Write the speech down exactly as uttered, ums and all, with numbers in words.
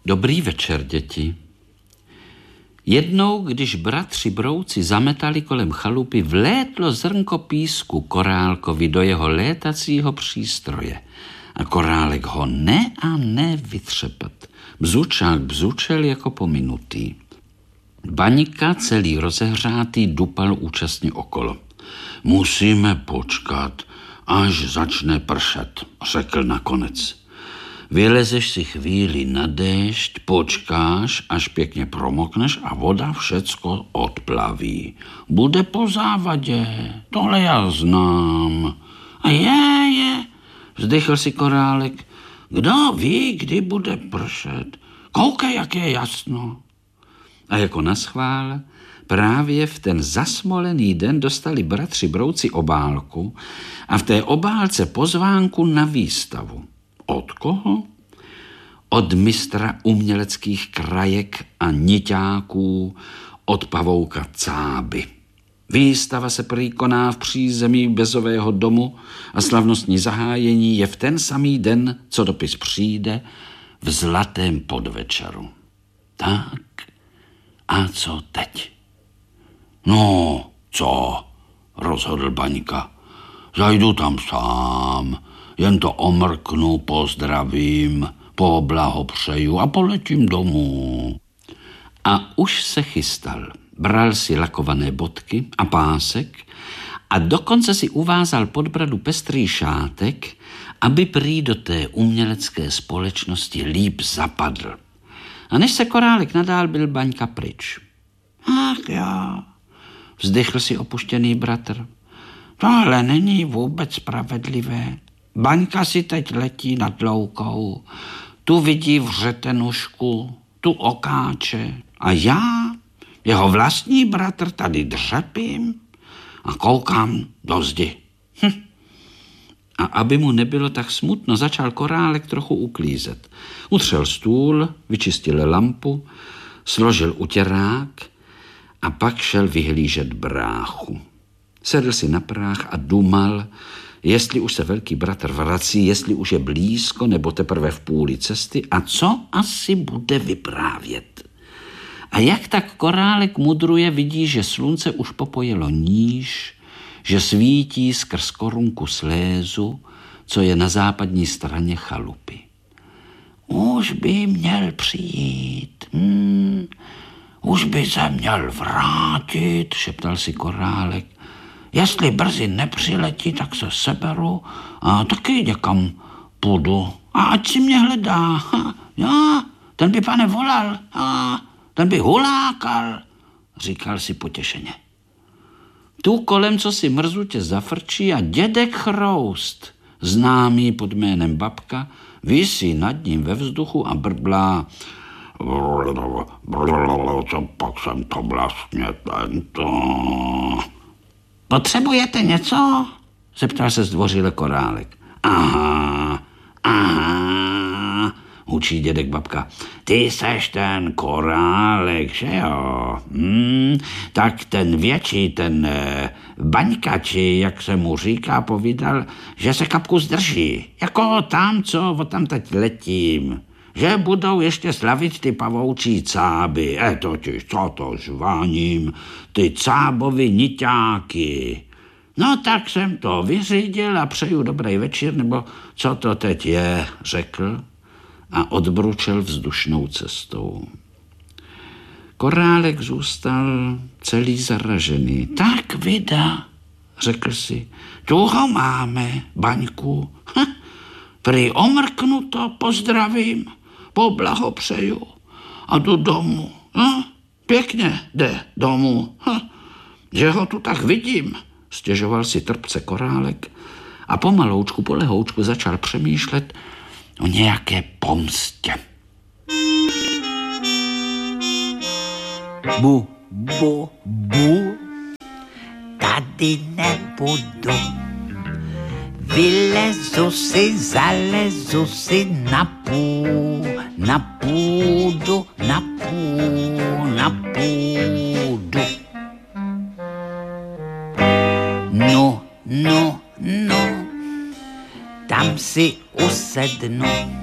Dobrý večer, děti. Jednou, když bratři Brouci zametali kolem chalupy, vlétlo zrnko písku Korálkovi do jeho létacího přístroje. A Korálek ho ne a ne vytřepat. Bzučák bzučel jako pominutý. Baňka, celý rozehřátý, dupal účastně okolo. Musíme počkat, až začne pršet, řekl nakonec. Vylezeš si chvíli na déšť, počkáš, až pěkně promokneš a voda všecko odplaví. Bude po závadě, tohle já znám. A je, je, vzdychl si Korálek. Kdo ví, kdy bude pršet? Koukej, jak je jasno. A jako naschvál, právě v ten zasmolený den dostali bratři Brouci obálku a v té obálce pozvánku na výstavu. Od koho? Od mistra uměleckých krajek a niťáků, od pavouka Cáby. Výstava se prý koná v přízemí Bezového domu a slavnostní zahájení je v ten samý den, co dopis přijde, v zlatém podvečeru. Tak, a co teď? No, co? Rozhodl Baňka. Zajdu tam sám, jen to omrknu, pozdravím, poblahopřeju a poletím domů. A už se chystal. Bral si lakované bodky a pásek a dokonce si uvázal pod bradu pestrý šátek, aby prý do té umělecké společnosti líp zapadl. A než se Korálek nadál, byl Baňka pryč. Ach já, vzdychl si opuštěný bratr. Tohle není vůbec spravedlivé. Baňka si teď letí nad loukou, tu vidí vřetenušku, tu okáče a já, jeho vlastní bratr, tady dřepím a koukám do zdi. Hm. A aby mu nebylo tak smutno, začal Korálek trochu uklízet. Utřel stůl, vyčistil lampu, složil utěrák a pak šel vyhlížet bráchu. Sedl si na práh a dumal, jestli už se velký bratr vrací, jestli už je blízko nebo teprve v půli cesty a co asi bude vyprávět. A jak tak Korálek mudruje, vidí, že slunce už popojilo níž, že svítí skrz korunku slézu, co je na západní straně chalupy. Už by měl přijít, hmm, už by se měl vrátit, šeptal si Korálek. Jestli brzy nepřiletí, tak se seberu a taky někam půjdu. A ať si mě hledá. Ha, já, ten by pane volal. A ten by hulákal, říkal si potěšeně. Tu kolem, co si mrzutě zafrčí a dědek Chroust, známý pod jménem Babka, visí nad ním ve vzduchu a brblá. Co pak jsem to vlastně tento... Potřebujete něco? Zeptal se zdvořile Korálek. Aha, aha, hučí dědek Babka. Ty seš ten Korálek, že jo? Hmm, tak ten větší, ten eh, Baňka, či jak se mu říká, povídal, že se kapku zdrží. Jako tam, co o tam teď letím. Že budou ještě slavit ty pavoučí Cáby. E totiž, co to žváním, ty Cábovi niťáky. No tak jsem to vyřídil a přeju dobrý večer, nebo co to teď je, řekl a odbručel vzdušnou cestou. Korálek zůstal celý zaražený. Tak vida, řekl si, tu ho máme, Baňku. Hm, prý omrknu to, pozdravím, poblahopřeju a jdu domů. Hm, pěkně jde domů. Hm, že ho tu tak vidím, stěžoval si trpce Korálek a pomaloučku, polehoučku začal přemýšlet o nějaké pomstě. Bu, bu, bu, tady nebudu. Vylezu si, zalezu si na půl, na půdu, na půl, na půdu. No, no, no, tam si usednu.